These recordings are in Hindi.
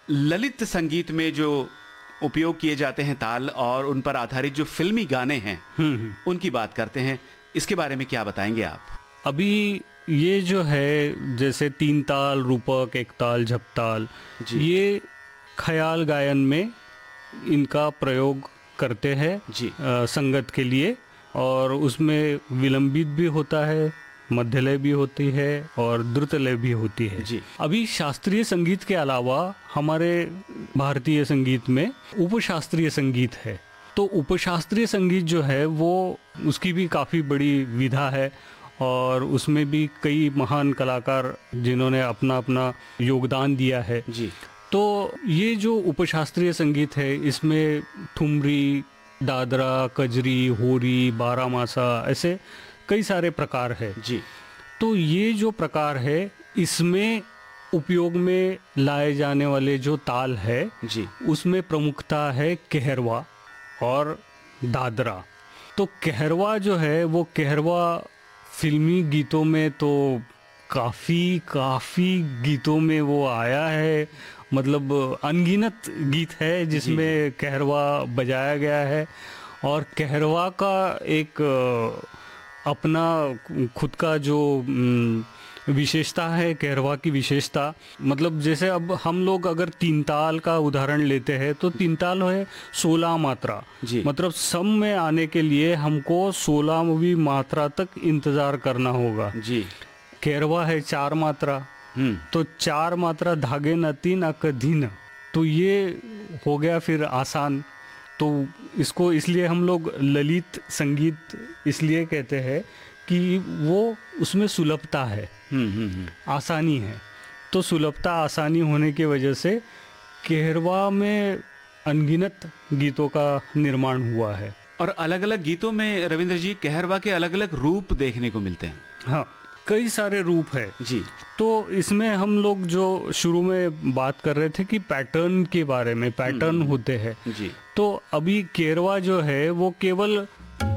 ललित संगीत में जो उपयोग किए जाते हैं ताल और उन पर आधारित जो फिल्मी गाने हैं उनकी बात करते हैं, इसके बारे में क्या बताएंगे आप? अभी ये जो है जैसे तीन ताल, रूपक, एक ताल, झपताल, ये ख्याल गायन में इनका प्रयोग करते हैं जी। संगत के लिए, और उसमें विलंबित भी होता है, मध्यलय भी होती है और द्रुतलय भी होती है जी। अभी शास्त्रीय संगीत के अलावा हमारे भारतीय संगीत में उपशास्त्रीय संगीत है। तो उपशास्त्रीय संगीत जो है वो उसकी भी काफ़ी बड़ी विधा है और उसमें भी कई महान कलाकार जिन्होंने अपना अपना योगदान दिया है जी। तो ये जो उपशास्त्रीय संगीत है इसमें ठुमरी, दादरा, कजरी, होरी, बारामासा, ऐसे कई सारे प्रकार है जी। तो ये जो प्रकार है इसमें उपयोग में लाए जाने वाले जो ताल है जी। उसमें प्रमुखता है कहरवा और दादरा। तो कहरवा जो है वो कहरवा फिल्मी गीतों में तो काफ़ी गीतों में वो आया है, मतलब अनगिनत गीत है जिसमें कहरवा बजाया गया है। और कहरवा का एक अपना खुद का जो विशेषता है, कहरवा की विशेषता, मतलब जैसे अब हम लोग अगर तीन ताल का उदाहरण लेते हैं तो तीन ताल है 16 मात्रा, मतलब सम में आने के लिए हमको 16वीं मात्रा तक इंतजार करना होगा जी। कहरवा है 4 मात्रा, तो 4 मात्रा धागे न तीन अक धीन, तो ये हो गया फिर आसान। तो इसको इसलिए हम लोग ललित संगीत इसलिए कहते हैं कि वो उसमें सुलभता है, आसानी है। तो सुलभता आसानी होने की वजह से कहरवा में अनगिनत गीतों का निर्माण हुआ है। और अलग अलग गीतों में रविंद्र जी कहरवा के अलग अलग रूप देखने को मिलते हैं। हाँ, कई सारे रूप है जी। तो इसमें हम लोग जो शुरू में बात कर रहे थे कि पैटर्न के बारे में, पैटर्न होते हैं जी। तो अभी कहरवा जो है वो केवल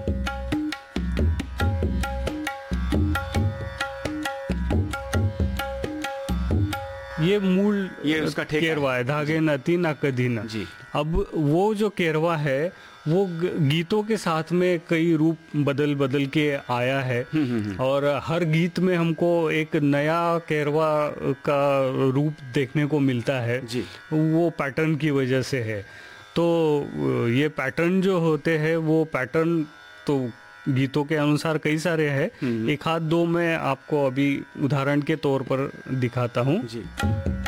ये मूल ये उसका कहरवा है, धागे न तीन अक धीन जी। अब वो जो कहरवा है वो गीतों के साथ में कई रूप बदल बदल के आया है और हर गीत में हमको एक नया कहरवा का रूप देखने को मिलता है जी। वो पैटर्न की वजह से है। तो ये पैटर्न जो होते हैं वो पैटर्न तो गीतों के अनुसार कई सारे हैं, एक आध दो मैं आपको अभी उदाहरण के तौर पर दिखाता हूँ जी।